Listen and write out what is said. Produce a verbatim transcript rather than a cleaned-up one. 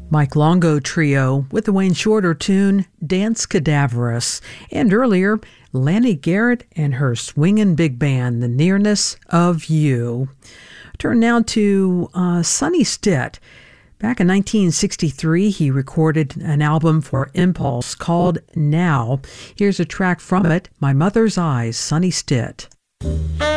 Mike Longo Trio with the Wayne Shorter tune, Dance Cadaverous. And earlier, Lanny Garrett and her swingin' big band, The Nearness of You. Turn now to uh, Sonny Stitt. Back in nineteen sixty-three, he recorded an album for Impulse called Now. Here's a track from it, My Mother's Eyes, Sonny Stitt.